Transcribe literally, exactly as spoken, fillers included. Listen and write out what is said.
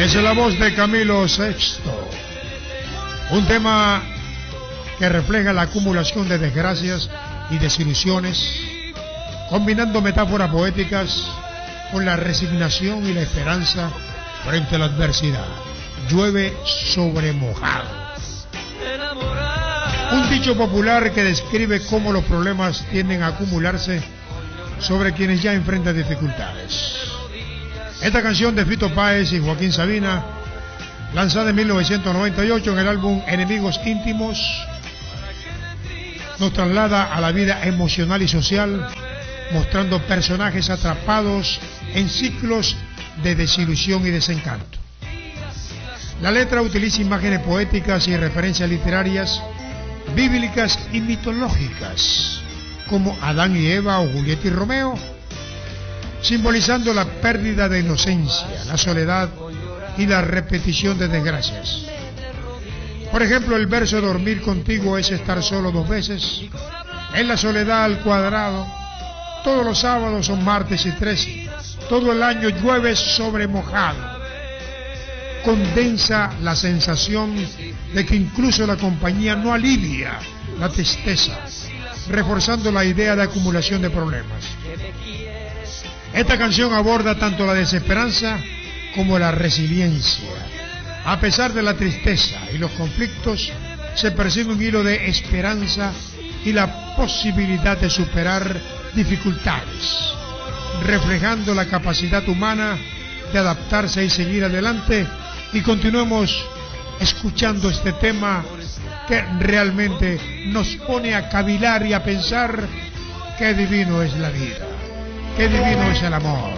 Es la voz de Camilo Sexto, un tema que refleja la acumulación de desgracias y desilusiones, combinando metáforas poéticas con la resignación y la esperanza frente a la adversidad. Llueve sobre mojado. Un dicho popular que describe cómo los problemas tienden a acumularse sobre quienes ya enfrentan dificultades. Esta canción de Fito Páez y Joaquín Sabina, lanzada en mil novecientos noventa y ocho en el álbum Enemigos Íntimos, nos traslada a la vida emocional y social, mostrando personajes atrapados en ciclos de desilusión y desencanto. La letra utiliza imágenes poéticas y referencias literarias, bíblicas y mitológicas, como Adán y Eva o Julieta y Romeo, simbolizando la pérdida de inocencia, la soledad y la repetición de desgracias. Por ejemplo, el verso "dormir contigo es estar solo dos veces", en la soledad al cuadrado, todos los sábados son martes y trece, todo el año llueve sobre mojado. Condensa la sensación de que incluso la compañía no alivia la tristeza, reforzando la idea de acumulación de problemas. Esta canción aborda tanto la desesperanza como la resiliencia. A pesar de la tristeza y los conflictos, se percibe un hilo de esperanza y la posibilidad de superar dificultades, reflejando la capacidad humana de adaptarse y seguir adelante. Y continuemos escuchando este tema que realmente nos pone a cavilar y a pensar qué divino es la vida, qué divino es el amor.